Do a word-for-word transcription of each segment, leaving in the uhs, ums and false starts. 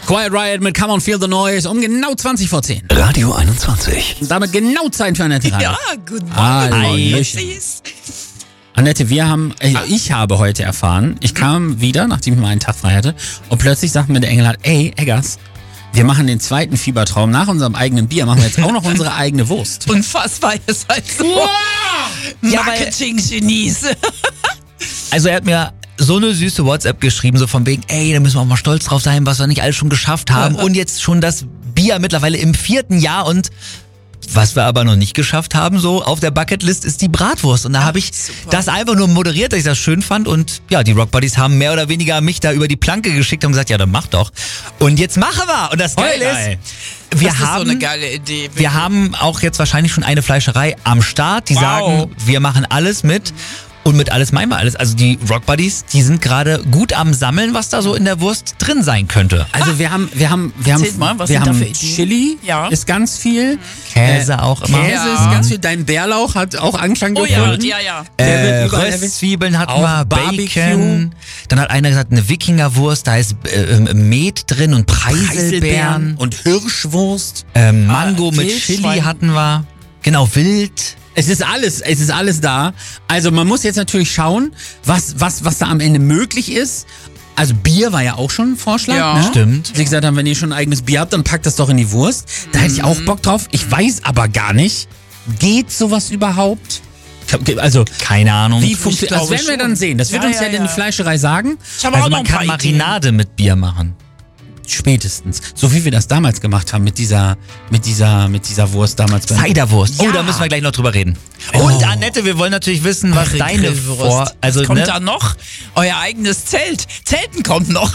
Quiet Riot mit Come on Feel the Noise um genau zwanzig vor zehn. Radio einundzwanzig. Und damit genau Zeit für Annette Radio. Ja, guten Morgen. Hallöchen. Annette, wir haben, äh, ich habe heute erfahren, ich kam wieder, nachdem ich mal einen Tag frei hatte, und plötzlich sagt mir der Engelhardt, ey, Eggers, wir machen den zweiten Fiebertraum. Nach unserem eigenen Bier machen wir jetzt auch noch unsere eigene Wurst. Unfassbar, ihr seid so Ja, Marketing-Genies. Also er hat mir so eine süße WhatsApp geschrieben, so von wegen, ey, da müssen wir auch mal stolz drauf sein, was wir nicht alles schon geschafft haben. Und jetzt schon das Bier mittlerweile im vierten Jahr und was wir aber noch nicht geschafft haben, so auf der Bucketlist ist die Bratwurst. Und da habe ich super. das einfach nur moderiert, dass ich das schön fand. Und ja, die Rock Buddies haben mehr oder weniger mich da über die Planke geschickt und gesagt, ja, dann mach doch. Und jetzt machen wir. Und das Geile Geil. ist, wir Das ist haben, so eine geile Idee. wir haben auch jetzt wahrscheinlich schon eine Fleischerei am Start, die Wow. sagen, wir machen alles mit. Und mit alles meinen wir alles. Also die Rock Buddies, die sind gerade gut am Sammeln, was da so in der Wurst drin sein könnte. Also wir haben, wir haben, wir haben, Erzählt mal, was wir sind da haben für Ideen? Chili, Ja. ist ganz viel. Käse auch immer. Käse Ja. ist ganz viel. Dein Bärlauch hat auch Anklang Oh ja, gefunden. ja, ja. Der Äh, wird überall erwähnt. Röstzwiebeln hatten Auch wir, Barbecue. Bacon. Dann hat einer gesagt, eine Wikingerwurst, da ist äh, Met drin und Preiselbeeren Preiselbeeren. und Hirschwurst. Ähm, Mango mit Wildschwein. Chili hatten wir. Genau, Wild. Es ist alles, es ist alles da. Also man muss jetzt natürlich schauen, was, was, was da am Ende möglich ist. Also Bier war ja auch schon ein Vorschlag, Ja. ne? Stimmt. Sie gesagt haben, wenn ihr schon ein eigenes Bier habt, dann packt das doch in die Wurst. Da hätte ich auch Bock drauf. Ich weiß aber gar nicht, geht sowas überhaupt? Ich hab- Also, Keine Ahnung. wie funktioniert das? glaube werden wir schon. dann sehen. Das wird Ja, uns ja, ja, in die ja. Fleischerei sagen. Ich habe Also auch noch man ein paar kann Ideen. Marinade mit Bier machen. Spätestens. So wie wir das damals gemacht haben mit dieser, mit dieser, mit dieser Wurst damals. beim- Ciderwurst. Oh, Ja. da müssen wir gleich noch drüber reden. Und Annette, wir wollen natürlich wissen, was Eure deine Grillwurst. vor... Also, Was kommt ne? da noch? Euer eigenes Zelt. Zelten kommt noch.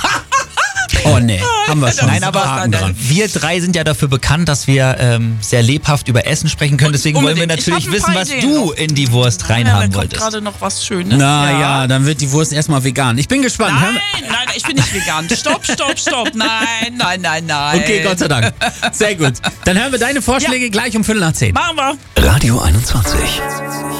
Oh nee, haben wir schon. Nein, aber Haken dran. wir drei sind ja dafür bekannt, dass wir ähm, sehr lebhaft über Essen sprechen können. Deswegen wollen wir Unbedingt. Ich natürlich hab ein wissen, paar was Ideen du noch. in die Wurst Ja, da reinhaben kommt wolltest. gerade noch was Schönes. Na ja. dann wird die Wurst erstmal vegan. Ich bin gespannt. Hören Nein, wir- nein, ich bin nicht vegan. Stopp, stopp, stopp. Nein, nein, nein, nein. Okay, Gott sei Dank. Sehr gut. Dann hören wir deine Vorschläge gleich um Viertel nach zehn. Machen wir. Radio einundzwanzig.